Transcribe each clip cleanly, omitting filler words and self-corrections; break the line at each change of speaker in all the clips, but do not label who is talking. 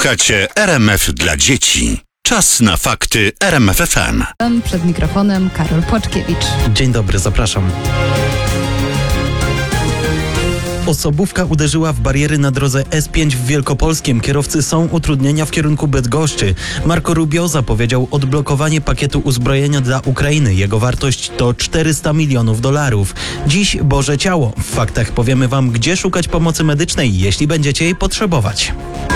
Słuchacie RMF dla dzieci. Czas na fakty RMF FM.
Przed mikrofonem Karol Płaczkiewicz.
Dzień dobry, zapraszam. Osobówka uderzyła w bariery na drodze S5 w Wielkopolskiem. Kierowcy są utrudnienia w kierunku Bydgoszczy. Marco Rubio zapowiedział odblokowanie pakietu uzbrojenia dla Ukrainy. Jego wartość to $400 milionów. Dziś Boże Ciało. W faktach powiemy Wam, gdzie szukać pomocy medycznej, jeśli będziecie jej potrzebować.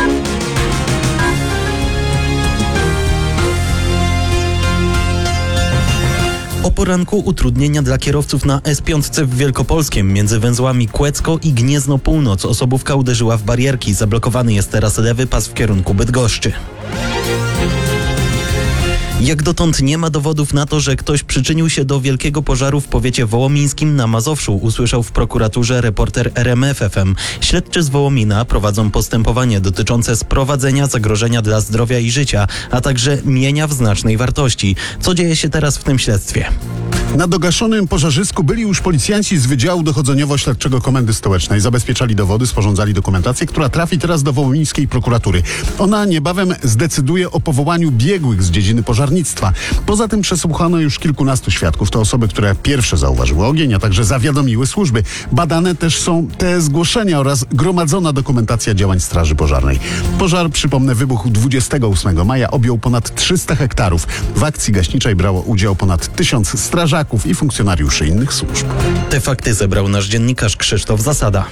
O poranku utrudnienia dla kierowców na S5 w Wielkopolskiem między węzłami Kłecko i Gniezno Północ. Osobówka uderzyła w barierki. Zablokowany jest teraz lewy pas w kierunku Bydgoszczy. Jak dotąd nie ma dowodów na to, że ktoś przyczynił się do wielkiego pożaru w powiecie wołomińskim na Mazowszu, usłyszał w prokuraturze reporter RMF FM. Śledczy z Wołomina prowadzą postępowanie dotyczące sprowadzenia zagrożenia dla zdrowia i życia, a także mienia w znacznej wartości. Co dzieje się teraz w tym śledztwie?
Na dogaszonym pożarzysku byli już policjanci z Wydziału Dochodzeniowo-Śledczego Komendy Stołecznej. Zabezpieczali dowody, sporządzali dokumentację, która trafi teraz do wołomińskiej prokuratury. Ona niebawem zdecyduje o powołaniu biegłych z dziedziny pożarnictwa. Poza tym przesłuchano już kilkunastu świadków. To osoby, które pierwsze zauważyły ogień, a także zawiadomiły służby. Badane też są te zgłoszenia oraz gromadzona dokumentacja działań Straży Pożarnej. Pożar, przypomnę, wybuchł 28 maja, objął ponad 300 hektarów. W akcji gaśniczej brało udział ponad 1000 strażaków i funkcjonariuszy innych służb.
Te fakty zebrał nasz dziennikarz Krzysztof Zasada.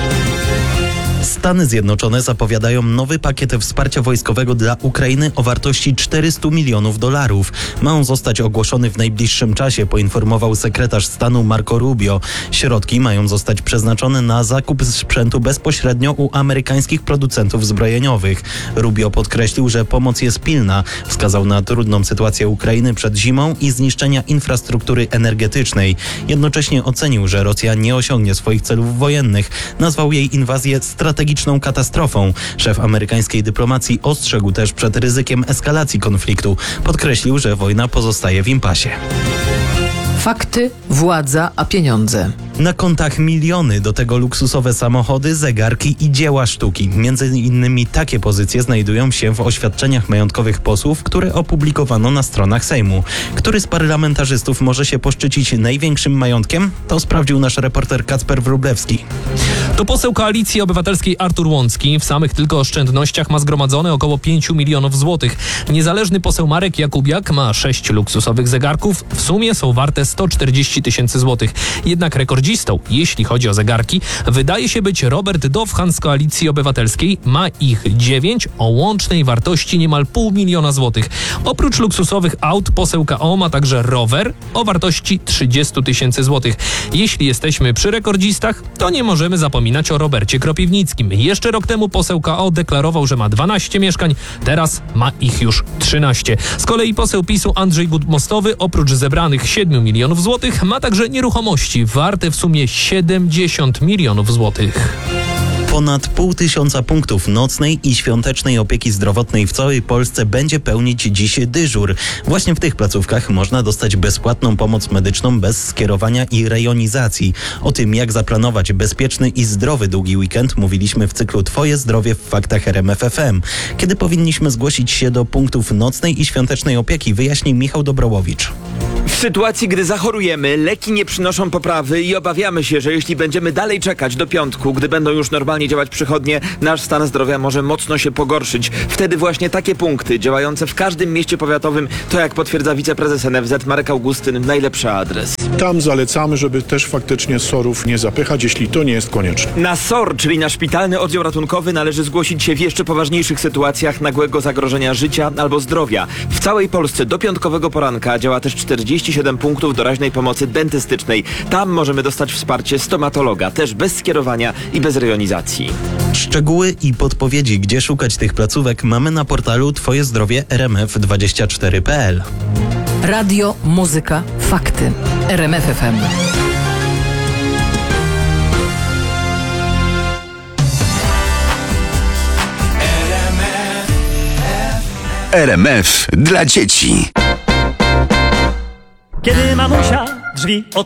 Stany Zjednoczone zapowiadają nowy pakiet wsparcia wojskowego dla Ukrainy o wartości $400 milionów. Ma on zostać ogłoszony w najbliższym czasie, poinformował sekretarz stanu Marco Rubio. Środki mają zostać przeznaczone na zakup sprzętu bezpośrednio u amerykańskich producentów zbrojeniowych. Rubio podkreślił, że pomoc jest pilna. Wskazał na trudną sytuację Ukrainy przed zimą i zniszczenia infrastruktury energetycznej. Jednocześnie ocenił, że Rosja nie osiągnie swoich celów wojennych. Nazwał jej inwazję strategiczną katastrofą. Szef amerykańskiej dyplomacji ostrzegł też przed ryzykiem eskalacji konfliktu. Podkreślił, że wojna pozostaje w impasie.
Fakty, władza, a pieniądze.
Na kontach miliony, do tego luksusowe samochody, zegarki i dzieła sztuki. Między innymi takie pozycje znajdują się w oświadczeniach majątkowych posłów, które opublikowano na stronach Sejmu. Który z parlamentarzystów może się poszczycić największym majątkiem? To sprawdził nasz reporter Kacper Wróblewski.
To poseł Koalicji Obywatelskiej Artur Łącki w samych tylko oszczędnościach ma zgromadzone około 5 milionów złotych. Niezależny poseł Marek Jakubiak ma 6 luksusowych zegarków. W sumie są warte 140 tysięcy złotych. Jednak rekordzistą, jeśli chodzi o zegarki, wydaje się być Robert Dowhan z Koalicji Obywatelskiej. Ma ich 9 o łącznej wartości niemal $500 000 złotych. Oprócz luksusowych aut poseł KO ma także rower o wartości 30 tysięcy złotych. Jeśli jesteśmy przy rekordzistach, to nie możemy zapominać o Robercie Kropiwnickim. Jeszcze rok temu poseł KO deklarował, że ma 12 mieszkań, teraz ma ich już 13. Z kolei poseł PiS-u Andrzej Gut-Mostowy oprócz zebranych 7 milionów złotych ma także nieruchomości warte w sumie 70 milionów złotych.
Ponad 500 punktów nocnej i świątecznej opieki zdrowotnej w całej Polsce będzie pełnić dziś dyżur. Właśnie w tych placówkach można dostać bezpłatną pomoc medyczną bez skierowania i rejonizacji. O tym, jak zaplanować bezpieczny i zdrowy długi weekend, mówiliśmy w cyklu Twoje zdrowie w faktach RMF FM. Kiedy powinniśmy zgłosić się do punktów nocnej i świątecznej opieki, wyjaśni Michał Dobrołowicz.
W sytuacji, gdy zachorujemy, leki nie przynoszą poprawy i obawiamy się, że jeśli będziemy dalej czekać do piątku, gdy będą już normalnie działać przychodnie, nasz stan zdrowia może mocno się pogorszyć. Wtedy właśnie takie punkty działające w każdym mieście powiatowym to, jak potwierdza wiceprezes NFZ Marek Augustyn, najlepszy adres.
Tam zalecamy, żeby też faktycznie SOR-ów nie zapychać, jeśli to nie jest konieczne.
Na SOR, czyli na szpitalny oddział ratunkowy, należy zgłosić się w jeszcze poważniejszych sytuacjach nagłego zagrożenia życia albo zdrowia. W całej Polsce do piątkowego poranka działa też 47 punktów doraźnej pomocy dentystycznej. Tam możemy dostać wsparcie stomatologa, też bez skierowania i bez rejonizacji.
Szczegóły i podpowiedzi, gdzie szukać tych placówek, mamy na portalu twojezdrowie rmf24.pl.
Radio, muzyka, fakty. RMF FM.
RMF dla dzieci.
Kiedy mamusia drzwi